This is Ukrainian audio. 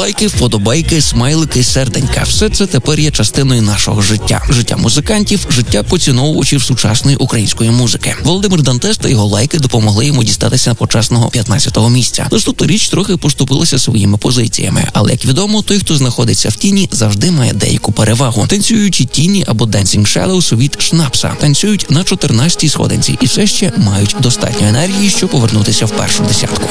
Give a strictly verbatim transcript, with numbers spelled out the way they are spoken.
Лайки, вподобайки, смайлики, серденька – все це тепер є частиною нашого життя. Життя музикантів, життя поціновувачів сучасної української музики. Володимир Дантес та його лайки допомогли йому дістатися почесного п'ятнадцятого місця. Наступна річ трохи поступилася своїми позиціями. Але, як відомо, той, хто знаходиться в тіні, завжди має деяку перевагу. Танцюючі тіні або Dancing Shadows від Шнапса танцюють на чотирнадцятій сходинці і все ще мають достатньо енергії, щоб повернутися в першу десятку.